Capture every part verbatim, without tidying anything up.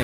Rebobinem.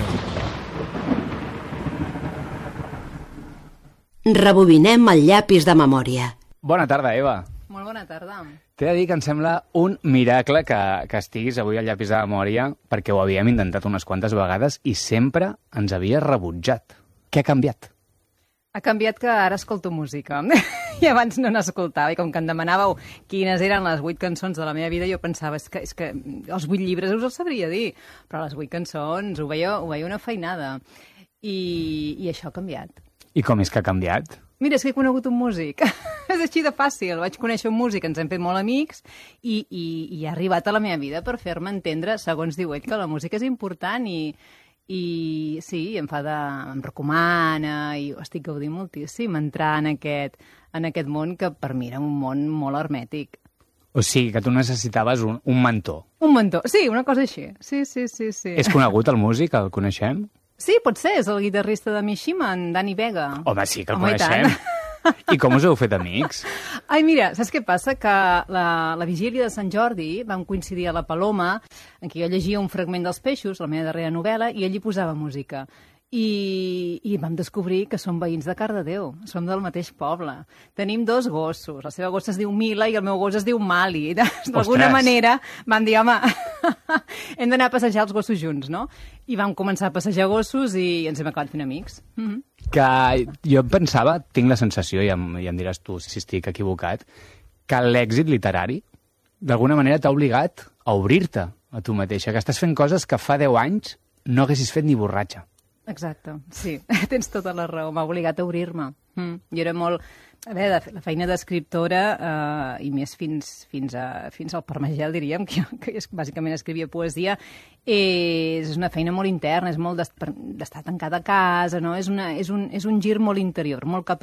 Rebobinem el llapis de memòria. Bona tarda, Eva. Molt bona tarda. T'he de dir que em sembla un miracle que, que estiguis avui al llapis de memòria, perquè ho havíem intentat unes quantes vegades i sempre ens havies rebutjat. Què ha canviat? Ha canviat que ara escolto música. I abans no n'escoltava. I com que em demanàveu quines eren les vuit cançons de la meva vida, jo pensava, és que, és que els vuit llibres us els sabria dir, però les vuit cançons ho veia, ho veia una feinada. I, I això ha canviat. I com és que ha canviat? Mira, és que he conegut un músic. És així de fàcil. Vaig conèixer un músic, ens hem fet molt amics, i, i, i ha arribat a la meva vida per fer-me entendre, segons diu ell, que la música és important i, i sí, em fa de... em recomana i ho estic gaudint moltíssim, entrar en aquest, en aquest món que per mi era un món molt hermètic. O sigui, que tu necessitaves un, un mentor. Un mentor, sí, una cosa així. Sí, sí, sí, sí. És conegut el músic? El coneixem? Sí, pot ser, és el guitarrista de Mishima, en Dani Vega. Home, sí que el Home, coneixem. I, I com us heu fet amics? Ai, mira, saps què passa? Que la, la vigília de Sant Jordi vam coincidir a la Paloma, en què jo llegia un fragment dels Peixos, la meva darrera novel·la, i ell hi posava música. I, i vam descobrir que som veïns de Cardedeu, som del mateix poble. Tenim dos gossos, la seva gossa es diu Mila i el meu gos es diu Mali. D'alguna manera vam dir, home, hem d'anar a passejar els gossos junts, no? I vam començar a passejar gossos i ens hem acabat fent amics. Mm-hmm. Que jo pensava, tinc la sensació, i em, i em diràs tu si estic equivocat, que l'èxit literari d'alguna manera t'ha obligat a obrir-te a tu mateixa, que estàs fent coses que fa deu anys no haguessis fet ni borratxa. Exacte, sí, tens tota la raó, m'ha obligat a obrir-me. Mm. Jo era molt... A veure, la feina d'escriptora, eh, i més fins, fins, a, fins al Parmagel, diríem, que, que és, bàsicament escrivia poesia, és una feina molt interna, és molt d'estar tancada a casa, no? És, una, és, un, és un gir molt interior, molt cap